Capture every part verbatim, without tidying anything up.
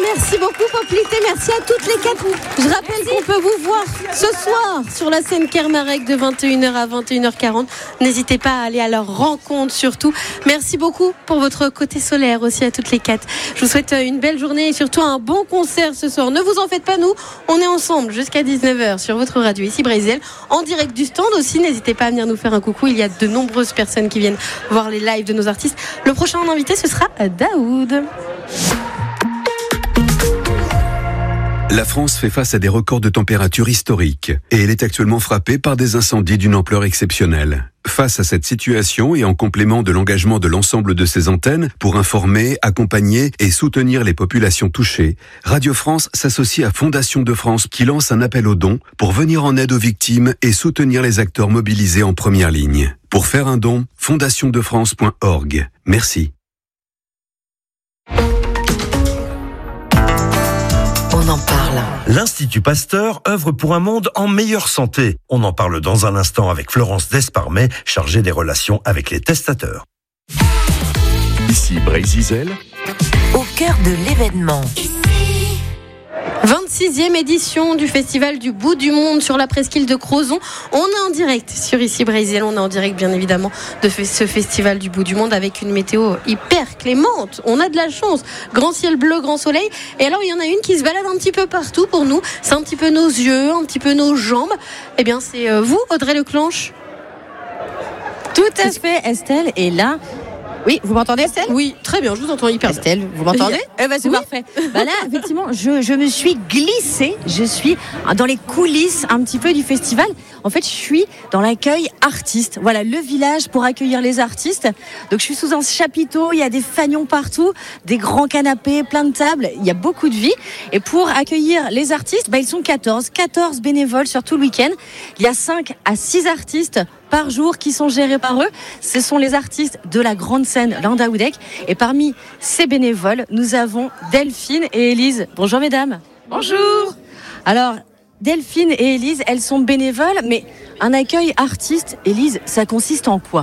merci beaucoup Poplité, merci à toutes les quatre. Je rappelle merci. qu'on peut vous voir ce soir sur la scène Kermarec de vingt et une heures à vingt et une heures quarante. N'hésitez pas à aller à leur rencontre surtout. Merci beaucoup pour votre côté solaire aussi à toutes les quatre. Je vous souhaite une belle journée et surtout un bon concert ce soir. Ne vous en faites pas, nous, on est ensemble jusqu'à dix-neuf heures sur votre radio ici Brésil, en direct du stand aussi. N'hésitez pas à venir nous faire un coucou. Il y a de nombreuses personnes qui viennent voir les lives de nos artistes. Le prochain invité, ce sera Daoud. La France fait face à des records de température historiques et elle est actuellement frappée par des incendies d'une ampleur exceptionnelle. Face à cette situation et en complément de l'engagement de l'ensemble de ses antennes pour informer, accompagner et soutenir les populations touchées, Radio France s'associe à Fondation de France qui lance un appel aux dons pour venir en aide aux victimes et soutenir les acteurs mobilisés en première ligne. Pour faire un don, fondation de france point org. Merci. On en parle. L'Institut Pasteur œuvre pour un monde en meilleure santé. On en parle dans un instant avec Florence Desparmet, chargée des relations avec les testateurs. Ici Brésil. Au cœur de l'événement. vingt-sixième édition du Festival du Bout du Monde sur la presqu'île de Crozon. On est en direct sur Ici Brésil. On est en direct bien évidemment de ce Festival du Bout du Monde avec une météo hyper clémente. On a de la chance. Grand ciel bleu, grand soleil. Et alors il y en a une qui se balade un petit peu partout pour nous. C'est un petit peu nos yeux, un petit peu nos jambes. Eh bien c'est vous, Audrey Leclanche. Tout à fait, Estelle. Et là... Oui, vous m'entendez, Estelle ? Oui, très bien, je vous entends hyper bien. Estelle, vous m'entendez ? Eh ben, c'est oui. parfait. Bah là, effectivement, je, je me suis glissée, je suis dans les coulisses un petit peu du festival. En fait, je suis dans l'accueil artiste. Voilà, le village pour accueillir les artistes. Donc, je suis sous un chapiteau, il y a des fanions partout, des grands canapés, plein de tables, il y a beaucoup de vie. Et pour accueillir les artistes, bah, ils sont quatorze, quatorze bénévoles sur tout le week-end. Il y a cinq à six artistes par jour qui sont gérés par eux. Ce sont les artistes de la grande scène Landaudeck. Et parmi ces bénévoles, nous avons Delphine et Élise. Bonjour mesdames. Bonjour. Alors, Delphine et Élise, elles sont bénévoles, mais un accueil artiste, Élise, ça consiste en quoi ?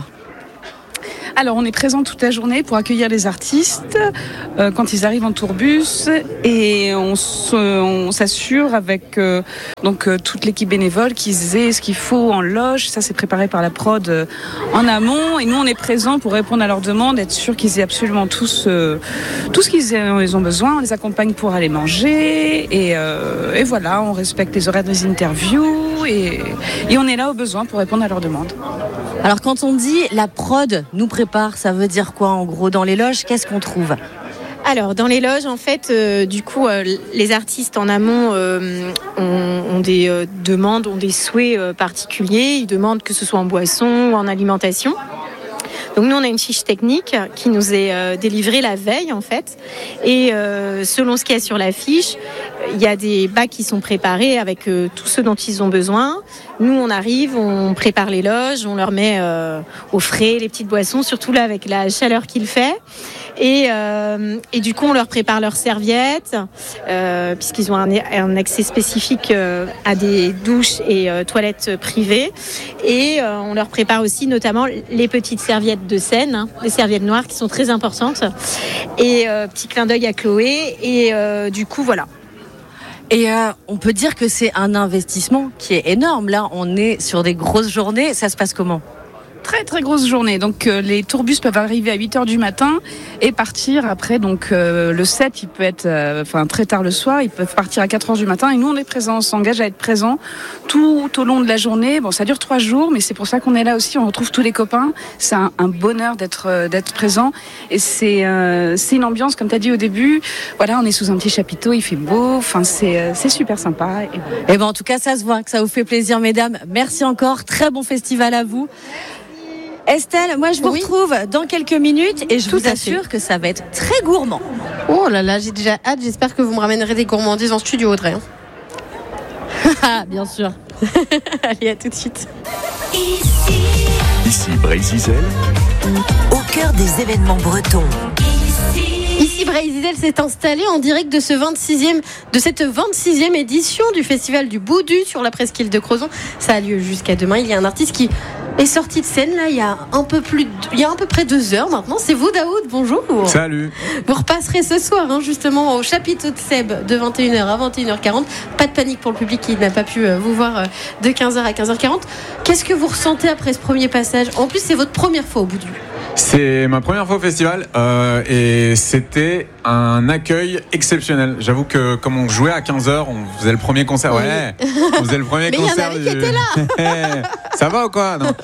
Alors, on est présent toute la journée pour accueillir les artistes euh, quand ils arrivent en tourbus et on, se, on s'assure avec euh, donc euh, toute l'équipe bénévole qu'ils aient ce qu'il faut en loge. Ça, c'est préparé par la prod euh, en amont et nous, on est présent pour répondre à leurs demandes, être sûr qu'ils aient absolument tous, euh, tout ce qu'ils ils ont besoin. On les accompagne pour aller manger et, euh, et voilà, on respecte les horaires des interviews et, et on est là au besoin pour répondre à leurs demandes. Alors, quand on dit la prod nous prépare, ça veut dire quoi en gros dans les loges ? Qu'est-ce qu'on trouve ? Alors dans les loges en fait euh, du coup euh, les artistes en amont euh, ont, ont des euh, demandes, ont des souhaits euh, particuliers. Ils demandent que ce soit en boisson ou en alimentation. Donc nous on a une fiche technique qui nous est euh, délivrée la veille en fait et euh, selon ce qu'il y a sur la fiche, il y a des bacs qui sont préparés avec euh, tout ce dont ils ont besoin. Nous on arrive, on prépare les loges, on leur met euh, au frais les petites boissons, surtout là avec la chaleur qu'il fait. Et, euh, et du coup on leur prépare leurs serviettes euh, puisqu'ils ont un, un accès spécifique euh, à des douches et euh, toilettes privées et euh, on leur prépare aussi notamment les petites serviettes de scène, hein, les serviettes noires qui sont très importantes et euh, petit clin d'œil à Chloé et euh, du coup voilà. Et euh, on peut dire que c'est un investissement qui est énorme. Là on est sur des grosses journées, ça se passe comment ? Très très grosse journée. Donc euh, les tourbus peuvent arriver à huit heures du matin et partir après. Donc euh, le sept, il peut être euh, enfin très tard le soir. Ils peuvent partir à quatre heures du matin. Et nous on est présents, on s'engage à être présents tout au long de la journée. Bon, ça dure trois jours, mais c'est pour ça qu'on est là aussi. On retrouve tous les copains. C'est un, un bonheur d'être euh, d'être présent. Et c'est euh, c'est une ambiance comme tu as dit au début. Voilà, on est sous un petit chapiteau, il fait beau. Enfin c'est euh, c'est super sympa. Et, voilà. Et ben en tout cas ça se voit que ça vous fait plaisir, mesdames. Merci encore. Très bon festival à vous. Estelle, moi je vous oui. retrouve dans quelques minutes et je Tout vous assure fait. que ça va être très gourmand. Oh là là, j'ai déjà hâte. J'espère que vous me ramènerez des gourmandises en studio, Audrey. Ah, bien sûr. Allez, à tout de suite. Ici, Ici Brésil. Au cœur des événements bretons. Ici, Brésil s'est installé en direct de, ce vingt-sixième, de cette vingt-sixième édition du Festival du Boudu sur la presqu'île de Crozon. Ça a lieu jusqu'à demain. Il y a un artiste qui est sorti de scène là il y a un peu plus de, il y a à peu près deux heures maintenant. C'est vous, Daoud, bonjour. Salut. Vous repasserez ce soir hein, justement au chapiteau de Seb de vingt et une heures à vingt et une heures quarante. Pas de panique pour le public qui n'a pas pu euh, vous voir euh, de quinze heures à quinze heures quarante. Qu'est-ce que vous ressentez après ce premier passage? En plus c'est votre première fois au Boudu. C'est ma première fois au festival euh, et c'était un accueil exceptionnel. J'avoue que comme on jouait à quinze heures, on faisait le premier concert. Ouais, on faisait le premier Mais concert. Mais il y en avait du... qui étaient là. Ça va ou quoi? Non.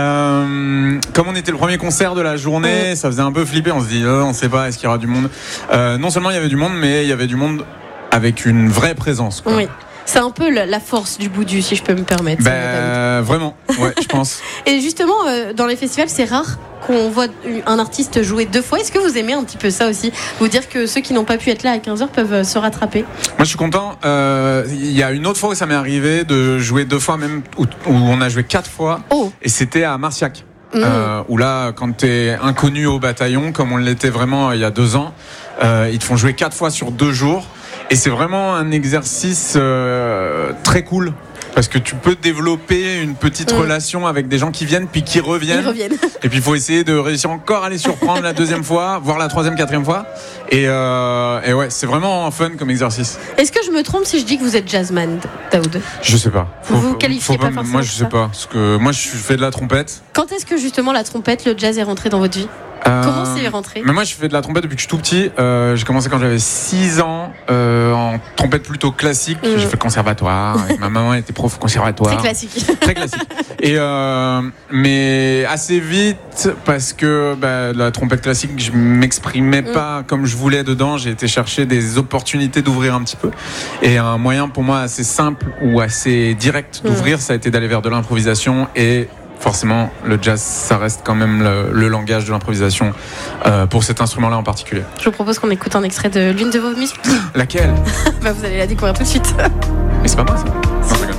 Euh, comme on était le premier concert de la journée, ça faisait un peu flipper. On se dit, oh, on sait pas, est-ce qu'il y aura du monde? euh, Non seulement il y avait du monde, mais il y avait du monde avec une vraie présence, quoi. Oui. C'est un peu la force du Boudu, si je peux me permettre. Ben, vraiment, ouais, je pense. Et justement, euh, dans les festivals, c'est rare qu'on voit un artiste jouer deux fois. Est-ce que vous aimez un petit peu ça aussi? Vous dire que ceux qui n'ont pas pu être là à quinze heures peuvent se rattraper? Moi, je suis content. Euh, il y a une autre fois où ça m'est arrivé de jouer deux fois, même où, où on a joué quatre fois. Oh. Et c'était à Marciac. Mmh. Euh, où là, quand t'es inconnu au bataillon, comme on l'était vraiment il y a deux ans, euh, ils te font jouer quatre fois sur deux jours. Et c'est vraiment un exercice euh, très cool. Parce que tu peux développer une petite mmh. relation avec des gens qui viennent puis qui reviennent. Ils reviennent. Et puis il faut essayer de réussir encore à les surprendre la deuxième fois, voire la troisième, quatrième fois. Et, euh, et ouais, c'est vraiment fun comme exercice. Est-ce que je me trompe si je dis que vous êtes jazzman, Daoud? Je sais pas. Faut, vous vous qualifiez pas, pas forcément. Moi je sais pas. Parce que moi je fais de la trompette. Quand est-ce que justement la trompette, le jazz est rentré dans votre vie? Euh, Comment c'est rentré? Mais moi je fais de la trompette depuis que je suis tout petit. euh, J'ai commencé quand j'avais six ans euh, en trompette plutôt classique. mmh. J'ai fait le conservatoire. Ma maman était prof au conservatoire. Très classique. Très classique. Et euh, mais assez vite, parce que bah, la trompette classique, je m'exprimais mmh. pas comme je voulais dedans. J'ai été chercher des opportunités d'ouvrir un petit peu. Et un moyen pour moi assez simple ou assez direct d'ouvrir, mmh. ça a été d'aller vers de l'improvisation. Et forcément, le jazz, ça reste quand même le, le langage de l'improvisation euh, pour cet instrument-là en particulier. Je vous propose qu'on écoute un extrait de l'une de vos musiques. Laquelle? Bah, vous allez la découvrir tout de suite. Mais c'est pas moi, ça. Non,